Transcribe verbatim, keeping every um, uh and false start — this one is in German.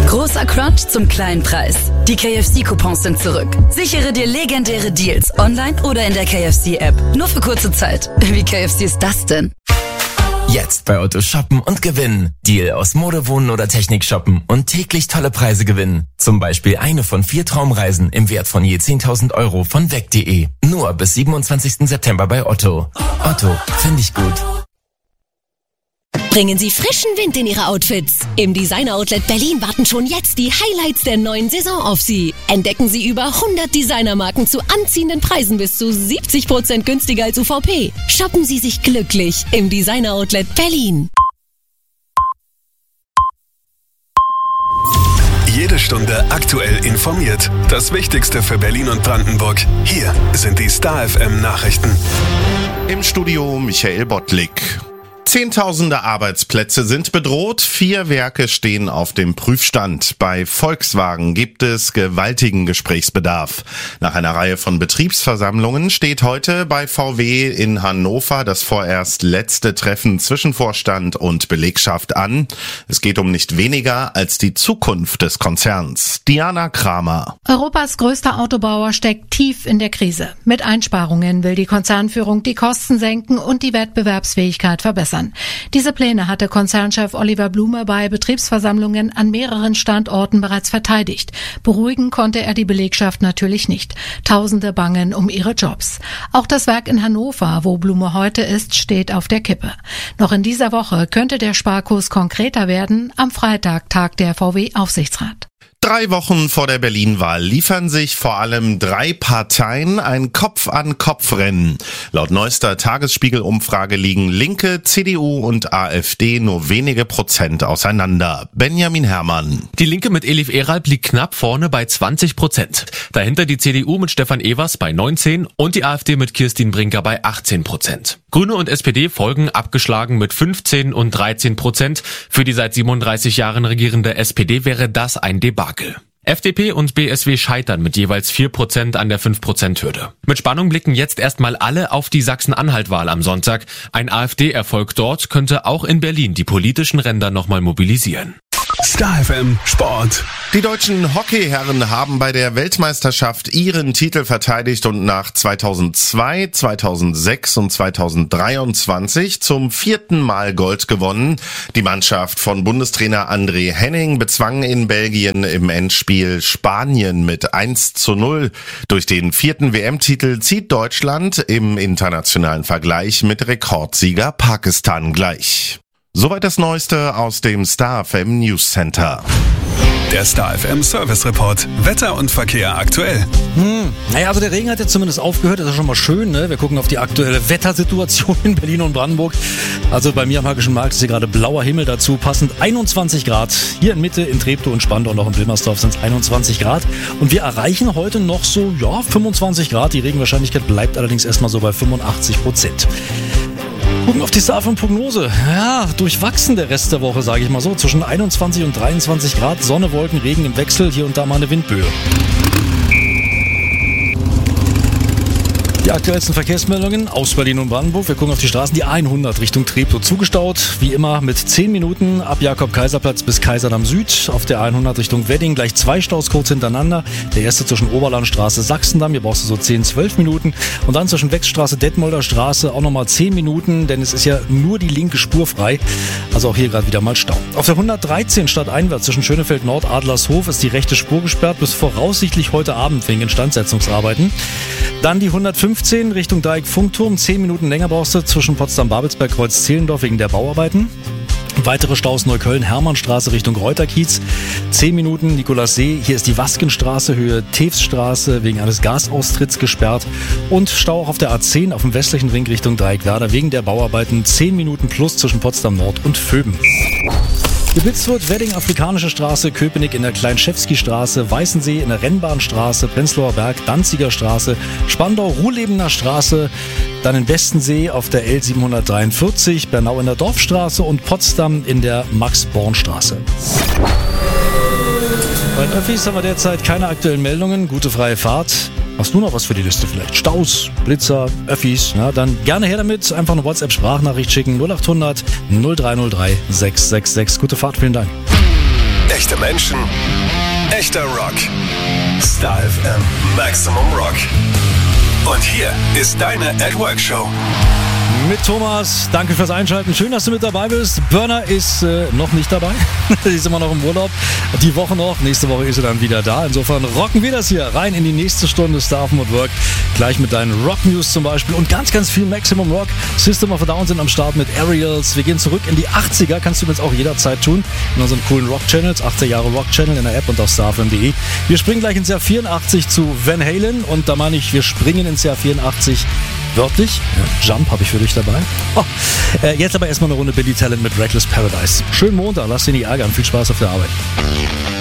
Großer Crunch zum kleinen Preis. Die K F C-Coupons sind zurück. Sichere dir legendäre Deals online oder in der K F C-App. Nur für kurze Zeit. Wie K F C ist das denn? Jetzt bei Otto shoppen und gewinnen. Deal aus Mode, Wohnen oder Technik shoppen und täglich tolle Preise gewinnen. Zum Beispiel eine von vier Traumreisen im Wert von je zehntausend Euro von weg punkt de. Nur bis siebenundzwanzigsten September bei Otto. Otto, finde ich gut. Bringen Sie frischen Wind in Ihre Outfits. Im Designer Outlet Berlin warten schon jetzt die Highlights der neuen Saison auf Sie. Entdecken Sie über hundert Designermarken zu anziehenden Preisen bis zu siebzig Prozent günstiger als U V P. Shoppen Sie sich glücklich im Designer Outlet Berlin. Jede Stunde aktuell informiert. Das Wichtigste für Berlin und Brandenburg. Hier sind die Star F M Nachrichten. Im Studio Michael Bottlik. Zehntausende Arbeitsplätze sind bedroht, vier Werke stehen auf dem Prüfstand. Bei Volkswagen gibt es gewaltigen Gesprächsbedarf. Nach einer Reihe von Betriebsversammlungen steht heute bei V W in Hannover das vorerst letzte Treffen zwischen Vorstand und Belegschaft an. Es geht um nicht weniger als die Zukunft des Konzerns. Diana Kramer. Europas größter Autobauer steckt tief in der Krise. Mit Einsparungen will die Konzernführung die Kosten senken und die Wettbewerbsfähigkeit verbessern. Diese Pläne hatte Konzernchef Oliver Blume bei Betriebsversammlungen an mehreren Standorten bereits verteidigt. Beruhigen konnte er die Belegschaft natürlich nicht. Tausende bangen um ihre Jobs. Auch das Werk in Hannover, wo Blume heute ist, steht auf der Kippe. Noch in dieser Woche könnte der Sparkurs konkreter werden. Am Freitag tagt der V W-Aufsichtsrat. Drei Wochen vor der Berlin-Wahl liefern sich vor allem drei Parteien ein Kopf-an-Kopf-Rennen. Laut neuester Tagesspiegel-Umfrage liegen Linke, C D U und AfD nur wenige Prozent auseinander. Benjamin Herrmann. Die Linke mit Elif Eralb liegt knapp vorne bei zwanzig Prozent. Dahinter die C D U mit Stefan Evers bei neunzehn und die AfD mit Kirstin Brinker bei achtzehn Prozent. Grüne und S P D folgen abgeschlagen mit fünfzehn und dreizehn Prozent. Für die seit siebenunddreißig Jahren regierende S P D wäre das ein Debakel. F D P und B S W scheitern mit jeweils vier Prozent an der fünf Prozent Hürde. Mit Spannung blicken jetzt erstmal alle auf die Sachsen-Anhalt-Wahl am Sonntag. Ein AfD-Erfolg dort könnte auch in Berlin die politischen Ränder nochmal mobilisieren. Star F M Sport. Die deutschen Hockeyherren haben bei der Weltmeisterschaft ihren Titel verteidigt und nach zweitausendzwei, zweitausendsechs und zweitausenddreiundzwanzig zum vierten Mal Gold gewonnen. Die Mannschaft von Bundestrainer André Henning bezwang in Belgien im Endspiel Spanien mit eins zu null. Durch den vierten W M-Titel zieht Deutschland im internationalen Vergleich mit Rekordsieger Pakistan gleich. Soweit das Neueste aus dem Star F M News Center. Der Star F M Service Report. Wetter und Verkehr aktuell. Hm, naja, also der Regen hat jetzt zumindest aufgehört. Das ist schon mal schön, ne? Wir gucken auf die aktuelle Wettersituation in Berlin und Brandenburg. Also bei mir am Hackischen Markt ist hier gerade blauer Himmel dazu. Passend einundzwanzig Grad. Hier in Mitte, in Treptow und Spandau und auch in Wilmersdorf sind es einundzwanzig Grad. Und wir erreichen heute noch so, ja, fünfundzwanzig Grad. Die Regenwahrscheinlichkeit bleibt allerdings erstmal so bei fünfundachtzig Prozent. Gucken auf die Star F M-Prognose. Ja, durchwachsen der Rest der Woche, sage ich mal so. Zwischen einundzwanzig und dreiundzwanzig Grad, Sonne, Wolken, Regen im Wechsel, hier und da mal eine Windböe. Die aktuellsten Verkehrsmeldungen aus Berlin und Brandenburg. Wir gucken auf die Straßen. Die hundert Richtung Treptow zugestaut. Wie immer mit zehn Minuten ab Jakob-Kaiser-Platz bis Kaiserdamm Süd. Auf der hundert Richtung Wedding gleich zwei Staus kurz hintereinander. Der erste zwischen Oberlandstraße, Sachsendamm. Hier brauchst du so zehn, zwölf Minuten. Und dann zwischen Wechsstraße, Detmolder Straße auch nochmal zehn Minuten. Denn es ist ja nur die linke Spur frei. Also auch hier gerade wieder mal Stau. Auf der hundertdreizehn stadteinwärts zwischen Schönefeld Nord, Adlershof ist die rechte Spur gesperrt. Bis voraussichtlich heute Abend wegen Instandsetzungsarbeiten. Dann die hundertfünfzehn Richtung Dreieck-Funkturm. zehn Minuten länger brauchst du zwischen Potsdam-Babelsberg, Kreuz-Zehlendorf wegen der Bauarbeiten. Weitere Staus Neukölln, Hermannstraße Richtung Reuterkiez. zehn Minuten Nikolassee. Hier ist die Waskenstraße, Höhe Teefsstraße wegen eines Gasaustritts gesperrt. Und Stau auch auf der A zehn auf dem westlichen Ring Richtung Dreieckwerder wegen der Bauarbeiten. zehn Minuten plus zwischen Potsdam Nord und Vöben. Geblitzt wird Wedding, Afrikanische Straße, Köpenick in der Kleinschewski-Straße, Weißensee in der Rennbahnstraße, Prenzlauer Berg, Danziger Straße, Spandau, Ruhlebener Straße, dann in Bestensee auf der L siebenhundertdreiundvierzig, Bernau in der Dorfstraße und Potsdam in der Max-Born-Straße. Bei den Öffis haben wir derzeit keine aktuellen Meldungen, gute freie Fahrt. Hast du noch was für die Liste vielleicht? Staus, Blitzer, Öffis, na, dann gerne her damit. Einfach eine WhatsApp-Sprachnachricht schicken. null achthundert null drei null drei sechs sechs sechs. Gute Fahrt, vielen Dank. Echte Menschen, echter Rock. Star F M Maximum Rock. Und hier ist deine At Work Show. Mit Thomas, danke fürs Einschalten. Schön, dass du mit dabei bist. Burner ist äh, noch nicht dabei. Die ist immer noch im Urlaub. Die Woche noch. Nächste Woche ist sie dann wieder da. Insofern rocken wir das hier rein in die nächste Stunde Star F M at Work. Gleich mit deinen Rock News zum Beispiel und ganz, ganz viel Maximum Rock. System of a Down sind am Start mit Aerials. Wir gehen zurück in die achtziger. Kannst du übrigens auch jederzeit tun. In unseren coolen Rock-Channels. achtziger Jahre Rock-Channel in der App und auf star f m punkt de. Wir springen gleich ins Jahr vierundachtzig zu Van Halen. Und da meine ich, wir springen ins Jahr vierundachtzig wörtlich. Ja, Jump habe ich für dich dabei. Oh, äh, jetzt aber erstmal eine Runde Billy Talent mit Reckless Paradise. Schönen Montag, lass dich nicht ärgern. Viel Spaß auf der Arbeit.